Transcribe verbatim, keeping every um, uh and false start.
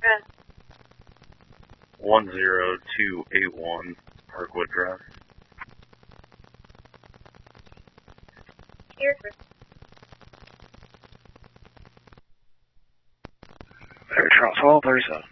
Good. one zero two eight one Parkwood Drive. Here. Air Charles Hall, thirty-seven.